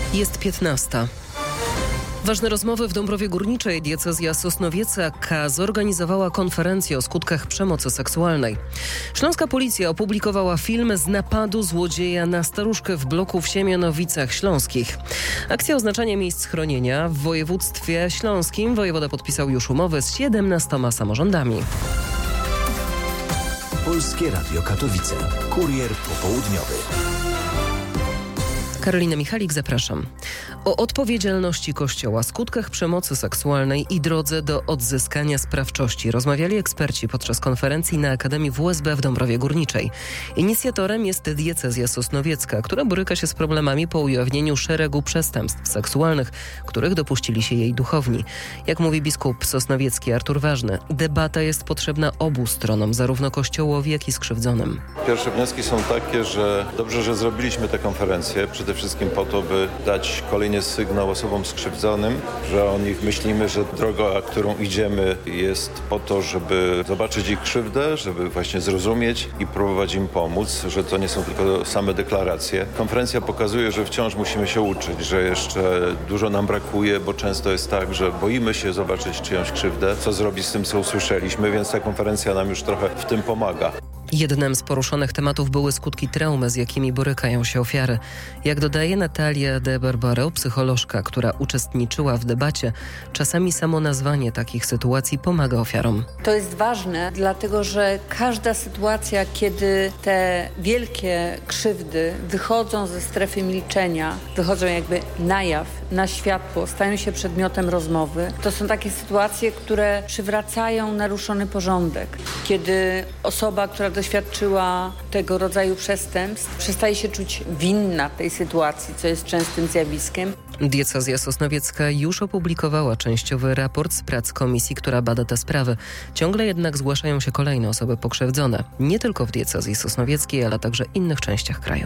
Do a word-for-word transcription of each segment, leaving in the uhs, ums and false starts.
Jest piętnasta. Ważne rozmowy w Dąbrowie Górniczej. Diecezja Sosnowiecka zorganizowała konferencję o skutkach przemocy seksualnej. Śląska policja opublikowała film z napadu złodzieja na staruszkę w bloku w Siemianowicach Śląskich. Akcja oznaczania miejsc schronienia w województwie śląskim. Wojewoda podpisał już umowę z siedemnastoma samorządami. Polskie Radio Katowice. Kurier popołudniowy. Karolina Michalik, zapraszam. O odpowiedzialności Kościoła, skutkach przemocy seksualnej i drodze do odzyskania sprawczości rozmawiali eksperci podczas konferencji na Akademii W S B w Dąbrowie Górniczej. Inicjatorem jest diecezja sosnowiecka, która boryka się z problemami po ujawnieniu szeregu przestępstw seksualnych, których dopuścili się jej duchowni. Jak mówi biskup sosnowiecki Artur Ważny, debata jest potrzebna obu stronom, zarówno Kościołowi, jak i skrzywdzonym. Pierwsze wnioski są takie, że dobrze, że zrobiliśmy tę konferencję, przede wszystkim po to, by dać kolejny sygnał osobom skrzywdzonym, że o nich myślimy, że droga, którą idziemy, jest po to, żeby zobaczyć ich krzywdę, żeby właśnie zrozumieć i próbować im pomóc, że to nie są tylko same deklaracje. Konferencja pokazuje, że wciąż musimy się uczyć, że jeszcze dużo nam brakuje, bo często jest tak, że boimy się zobaczyć czyjąś krzywdę, co zrobić z tym, co usłyszeliśmy, więc ta konferencja nam już trochę w tym pomaga. Jednym z poruszonych tematów były skutki traumy, z jakimi borykają się ofiary. Jak dodaje Natalia de Barbaro, psycholożka, która uczestniczyła w debacie, czasami samo nazwanie takich sytuacji pomaga ofiarom. To jest ważne, dlatego że każda sytuacja, kiedy te wielkie krzywdy wychodzą ze strefy milczenia, wychodzą jakby na jaw, na światło, stają się przedmiotem rozmowy, to są takie sytuacje, które przywracają naruszony porządek. Kiedy osoba, która doświadczyła tego rodzaju przestępstw, przestaje się czuć winna tej sytuacji, co jest częstym zjawiskiem. Diecezja Sosnowiecka już opublikowała częściowy raport z prac komisji, która bada te sprawy. Ciągle jednak zgłaszają się kolejne osoby pokrzywdzone. Nie tylko w diecezji sosnowieckiej, ale także innych częściach kraju.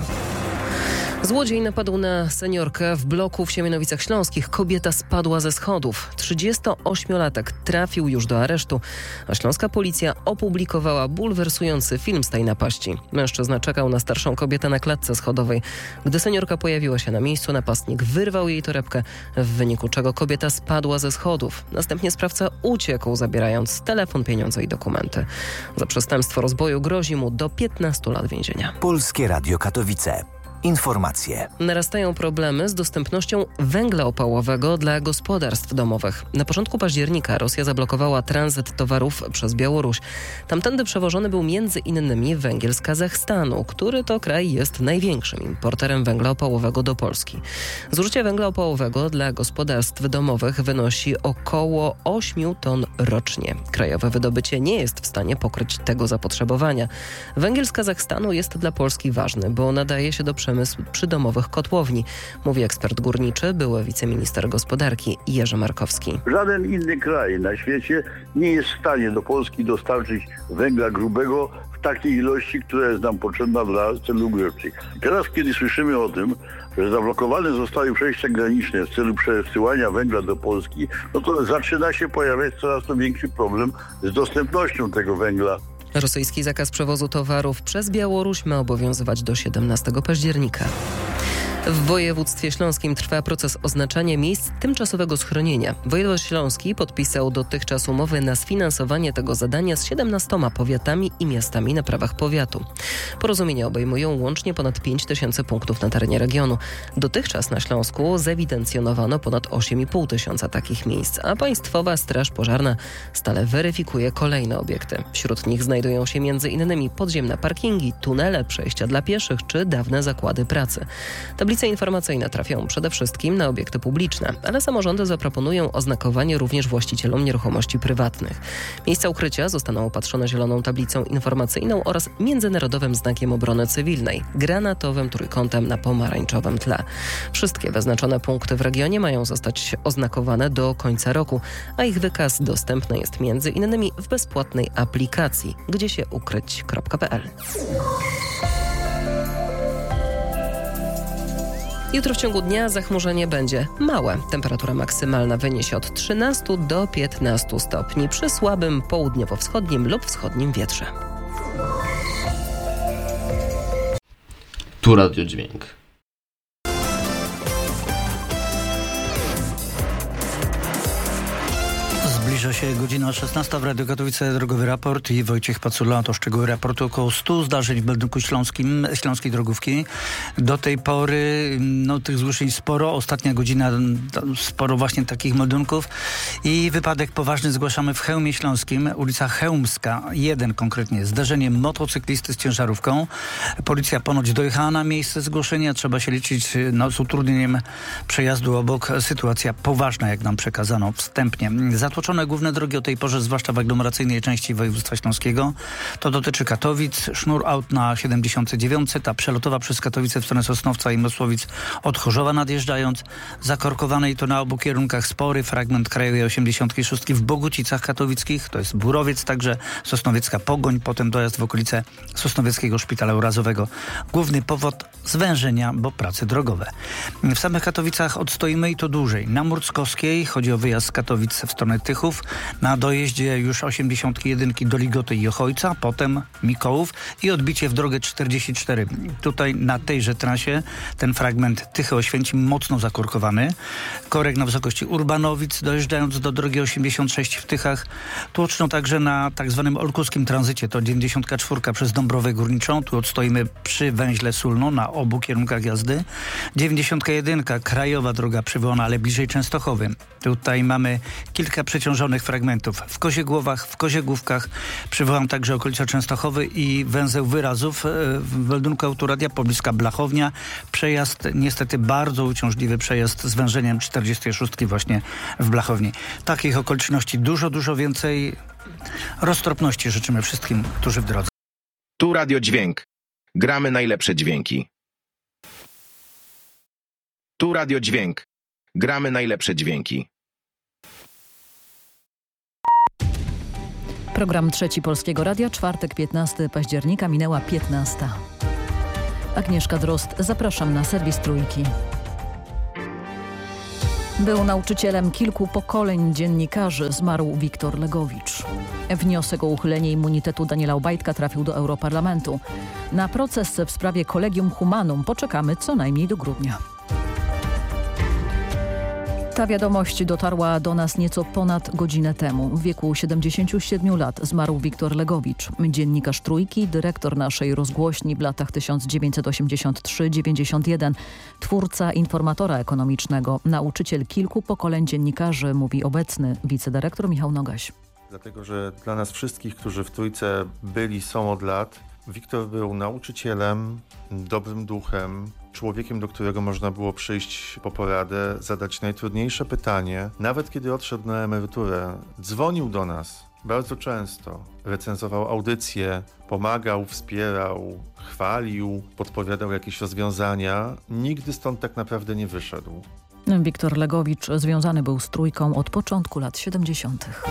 Złodziej napadł na seniorkę w bloku w Siemianowicach Śląskich. Kobieta spadła ze schodów. trzydziestoośmiolatek trafił już do aresztu, a śląska policja opublikowała bulwersujący film z tej napaści. Mężczyzna czekał na starszą kobietę na klatce schodowej. Gdy seniorka pojawiła się na miejscu, napastnik wyrwał jej torebkę, w wyniku czego kobieta spadła ze schodów. Następnie sprawca uciekł, zabierając telefon, pieniądze i dokumenty. Za przestępstwo rozboju grozi mu do piętnastu lat więzienia. Polskie Radio Katowice. Informacje. Narastają problemy z dostępnością węgla opałowego dla gospodarstw domowych. Na początku października Rosja zablokowała tranzyt towarów przez Białoruś. Tamtędy przewożony był między innymi węgiel z Kazachstanu, który to kraj jest największym importerem węgla opałowego do Polski. Zużycie węgla opałowego dla gospodarstw domowych wynosi około ośmiu ton rocznie. Krajowe wydobycie nie jest w stanie pokryć tego zapotrzebowania. Węgiel z Kazachstanu jest dla Polski ważny, bo nadaje się do przemysłu przydomowych kotłowni, mówi ekspert górniczy, były wiceminister gospodarki Jerzy Markowski. Żaden inny kraj na świecie nie jest w stanie do Polski dostarczyć węgla grubego w takiej ilości, która jest nam potrzebna dla celów grzewczych. Teraz, kiedy słyszymy o tym, że zablokowane zostały przejścia graniczne w celu przesyłania węgla do Polski, no to zaczyna się pojawiać coraz to większy problem z dostępnością tego węgla. Rosyjski zakaz przewozu towarów przez Białoruś ma obowiązywać do siedemnastego października. W województwie śląskim trwa proces oznaczania miejsc tymczasowego schronienia. Wojewoda śląski podpisał dotychczas umowy na sfinansowanie tego zadania z siedemnastoma powiatami i miastami na prawach powiatu. Porozumienia obejmują łącznie ponad pięć tysięcy punktów na terenie regionu. Dotychczas na Śląsku zewidencjonowano ponad osiem i pół tysiąca takich miejsc, a Państwowa Straż Pożarna stale weryfikuje kolejne obiekty. Wśród nich znajdują się między innymi podziemne parkingi, tunele, przejścia dla pieszych czy dawne zakłady pracy. Tablice informacyjne trafią przede wszystkim na obiekty publiczne, ale samorządy zaproponują oznakowanie również właścicielom nieruchomości prywatnych. Miejsca ukrycia zostaną opatrzone zieloną tablicą informacyjną oraz międzynarodowym znakiem obrony cywilnej, granatowym trójkątem na pomarańczowym tle. Wszystkie wyznaczone punkty w regionie mają zostać oznakowane do końca roku, a ich wykaz dostępny jest między innymi w bezpłatnej aplikacji gdzie się ukryć kropka pe el. Jutro w ciągu dnia zachmurzenie będzie małe. Temperatura maksymalna wyniesie od trzynastu do piętnastu stopni przy słabym południowo-wschodnim lub wschodnim wietrze. Tu Radio Dźwięk. Zbliża się godzina szesnasta w Radiu Katowice, drogowy raport i Wojciech Pacula. To szczegóły raportu. Około stu zdarzeń w meldunku śląskim, śląskiej drogówki. Do tej pory no, tych zgłoszeń sporo. Ostatnia godzina sporo właśnie takich meldunków. I wypadek poważny zgłaszamy w Chełmie Śląskim, ulica Chełmska, jeden konkretnie. Zdarzenie motocyklisty z ciężarówką. Policja ponoć dojechała na miejsce zgłoszenia. Trzeba się liczyć no, z utrudnieniem przejazdu obok. Sytuacja poważna, jak nam przekazano wstępnie. Zatłoczone główne drogi o tej porze, zwłaszcza w aglomeracyjnej części województwa śląskiego. To dotyczy Katowic. Sznur aut na siedemdziesiątej dziewiątej, ta przelotowa przez Katowice w stronę Sosnowca i Mysłowic od Chorzowa nadjeżdżając. Zakorkowane i to na obu kierunkach spory fragment krajowej osiemdziesiątej szóstej w Bogucicach katowickich. To jest Burowiec, także Sosnowiecka Pogoń, potem dojazd w okolice Sosnowieckiego Szpitala Urazowego. Główny powód zwężenia, bo prace drogowe. W samych Katowicach odstoimy i to dłużej. Na Murckowskiej chodzi o wyjazd z Katowic w stronę Tychów, na dojeździe już osiemdziesiątej jedynki do Ligoty i Ochojca, potem Mikołów i odbicie w drogę czterdzieści cztery. Tutaj na tejże trasie ten fragment Tychy-Oświęcim mocno zakorkowany. Korek na wysokości Urbanowic, dojeżdżając do drogi osiemdziesiąt sześć w Tychach. Tłoczno także na tak zwanym olkuskim tranzycie, to dziewięćdziesiątka czwórka przez Dąbrowę Górniczą. Tu odstoimy przy węźle Sulno na obu kierunkach jazdy. dziewięćdziesiątka jedynka krajowa droga przywołana, ale bliżej Częstochowy. Tutaj mamy kilka przeciążonych fragmentów w Koziegłowach, w Koziegłówkach. Przywołam także okolica Częstochowy i węzeł Wyrazów w meldunku Autoradia pobliska Blachownia. Przejazd, niestety bardzo uciążliwy przejazd z wężeniem czterdziestej szóstej właśnie w Blachowni. Takich okoliczności dużo, dużo więcej. Roztropności życzymy wszystkim, którzy w drodze. Tu Radio Dźwięk. Gramy najlepsze dźwięki. Tu Radio Dźwięk. Gramy najlepsze dźwięki. Program Trzeci Polskiego Radia, czwartek piętnastego października, minęła piętnasta. Agnieszka Drozd, zapraszam na serwis Trójki. Był nauczycielem kilku pokoleń dziennikarzy, zmarł Wiktor Legowicz. Wniosek o uchylenie immunitetu Daniela Obajtka trafił do Europarlamentu. Na proces w sprawie Collegium Humanum poczekamy co najmniej do grudnia. Ta wiadomość dotarła do nas nieco ponad godzinę temu. W wieku siedemdziesięciu siedmiu lat zmarł Wiktor Legowicz, dziennikarz Trójki, dyrektor naszej rozgłośni w latach tysiąc dziewięćset osiemdziesiąt trzy do dziewięćdziesiąt jeden, twórca informatora ekonomicznego, nauczyciel kilku pokoleń dziennikarzy, mówi obecny wicedyrektor Michał Nogaś. Dlatego, że dla nas wszystkich, którzy w Trójce byli, są od lat, Wiktor był nauczycielem, dobrym duchem, człowiekiem, do którego można było przyjść po poradę, zadać najtrudniejsze pytanie. Nawet kiedy odszedł na emeryturę, dzwonił do nas bardzo często, recenzował audycje, pomagał, wspierał, chwalił, podpowiadał jakieś rozwiązania. Nigdy stąd tak naprawdę nie wyszedł. Wiktor Legowicz związany był z Trójką od początku lat siedemdziesiątych.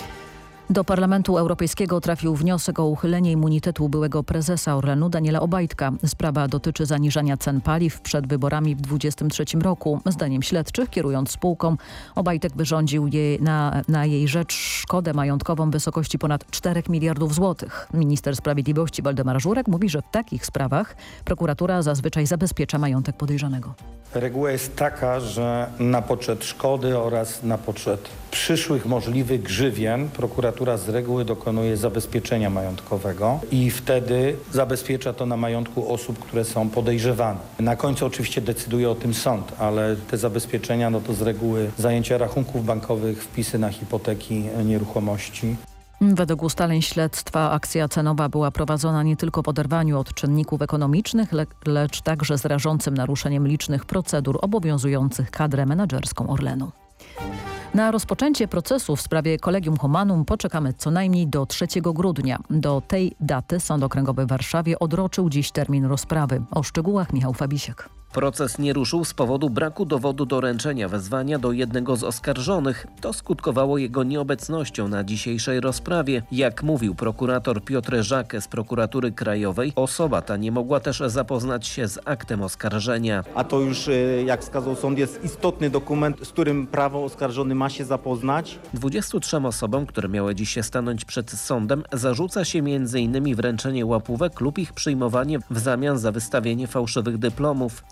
Do Parlamentu Europejskiego trafił wniosek o uchylenie immunitetu byłego prezesa Orlenu Daniela Obajtka. Sprawa dotyczy zaniżania cen paliw przed wyborami w dwudziestym trzecim roku. Zdaniem śledczych, kierując spółką, Obajtek wyrządził jej na, na jej rzecz szkodę majątkową w wysokości ponad czterech miliardów złotych. Minister Sprawiedliwości Waldemar Żurek mówi, że w takich sprawach prokuratura zazwyczaj zabezpiecza majątek podejrzanego. Reguła jest taka, że na poczet szkody oraz na poczet przyszłych możliwych grzywien prokuratura z reguły dokonuje zabezpieczenia majątkowego i wtedy zabezpiecza to na majątku osób, które są podejrzewane. Na końcu oczywiście decyduje o tym sąd, ale te zabezpieczenia no to z reguły zajęcia rachunków bankowych, wpisy na hipoteki, nieruchomości. Według ustaleń śledztwa akcja cenowa była prowadzona nie tylko w oderwaniu od czynników ekonomicznych, le lecz także z rażącym naruszeniem licznych procedur obowiązujących kadrę menedżerską Orlenu. Na rozpoczęcie procesu w sprawie Collegium Humanum poczekamy co najmniej do trzeciego grudnia. Do tej daty Sąd Okręgowy w Warszawie odroczył dziś termin rozprawy. O szczegółach Michał Fabisiak. Proces nie ruszył z powodu braku dowodu doręczenia wezwania do jednego z oskarżonych. To skutkowało jego nieobecnością na dzisiejszej rozprawie. Jak mówił prokurator Piotr Żak z Prokuratury Krajowej, osoba ta nie mogła też zapoznać się z aktem oskarżenia. A to już, jak wskazał sąd, jest istotny dokument, z którym prawo oskarżony ma się zapoznać. dwudziestu trzem osobom, które miały dziś się stanąć przed sądem, zarzuca się między innymi wręczenie łapówek lub ich przyjmowanie w zamian za wystawienie fałszywych dyplomów. W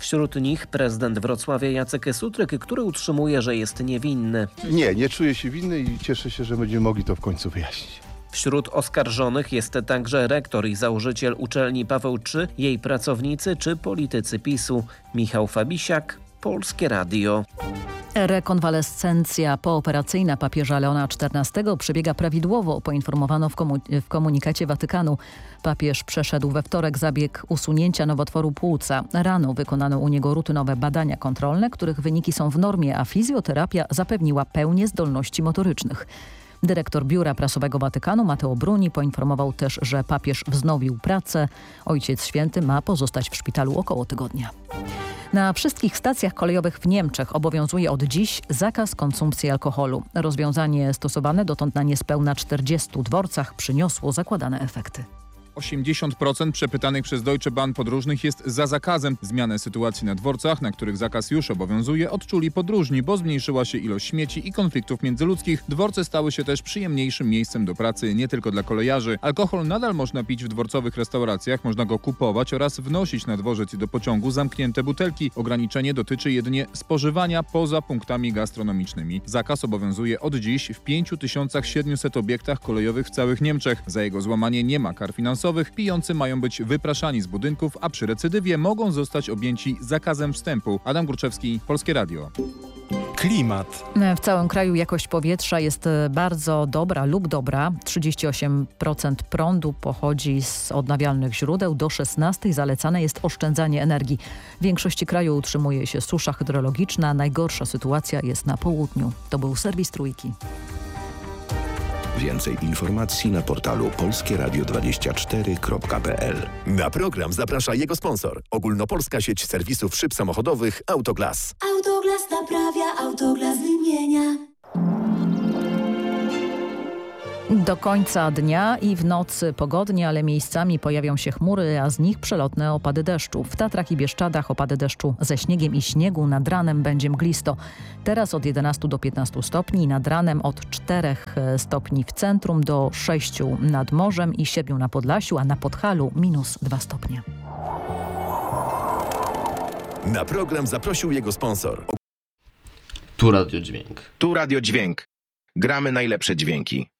Wśród nich prezydent Wrocławia Jacek Sutryk, który utrzymuje, że jest niewinny. Nie, nie czuję się winny i cieszę się, że będziemy mogli to w końcu wyjaśnić. Wśród oskarżonych jest także rektor i założyciel uczelni Paweł trzy, jej pracownicy czy politycy PiSu. Michał Fabisiak, Polskie Radio. Rekonwalescencja pooperacyjna papieża Leona czternastego przebiega prawidłowo, poinformowano w, komu- w komunikacie Watykanu. Papież przeszedł we wtorek zabieg usunięcia nowotworu płuca. Rano wykonano u niego rutynowe badania kontrolne, których wyniki są w normie, a fizjoterapia zapewniła pełnię zdolności motorycznych. Dyrektor Biura Prasowego Watykanu Matteo Bruni poinformował też, że papież wznowił pracę. Ojciec Święty ma pozostać w szpitalu około tygodnia. Na wszystkich stacjach kolejowych w Niemczech obowiązuje od dziś zakaz konsumpcji alkoholu. Rozwiązanie stosowane dotąd na niespełna czterdziestu dworcach przyniosło zakładane efekty. osiemdziesiąt procent przepytanych przez Deutsche Bahn podróżnych jest za zakazem. Zmianę sytuacji na dworcach, na których zakaz już obowiązuje, odczuli podróżni, bo zmniejszyła się ilość śmieci i konfliktów międzyludzkich. Dworce stały się też przyjemniejszym miejscem do pracy, nie tylko dla kolejarzy. Alkohol nadal można pić w dworcowych restauracjach, można go kupować oraz wnosić na dworzec i do pociągu zamknięte butelki. Ograniczenie dotyczy jedynie spożywania poza punktami gastronomicznymi. Zakaz obowiązuje od dziś w pięć tysięcy siedemset obiektach kolejowych w całych Niemczech. Za jego złamanie nie ma kar finansowych. Pijący mają być wypraszani z budynków, a przy recydywie mogą zostać objęci zakazem wstępu. Adam Górczewski, Polskie Radio. Klimat. W całym kraju jakość powietrza jest bardzo dobra lub dobra. trzydzieści osiem procent prądu pochodzi z odnawialnych źródeł. Do szesnastej zalecane jest oszczędzanie energii. W większości kraju utrzymuje się susza hydrologiczna. Najgorsza sytuacja jest na południu. To był serwis Trójki. Więcej informacji na portalu polskie radio dwadzieścia cztery kropka p l. Na program zaprasza jego sponsor. Ogólnopolska sieć serwisów szyb samochodowych Autoglas. Autoglas naprawia, Autoglas wymienia. Do końca dnia i w nocy pogodnie, ale miejscami pojawią się chmury, a z nich przelotne opady deszczu. W Tatrach i Bieszczadach opady deszczu ze śniegiem i śniegu, nad ranem będzie mglisto. Teraz od jedenastu do piętnastu stopni, nad ranem od czterech stopni w centrum do sześciu nad morzem i siedmiu na Podlasiu, a na Podhalu minus dwa stopnie. Na program zaprosił jego sponsor. Tu Radio Dźwięk. Tu Radio Dźwięk. Gramy najlepsze dźwięki.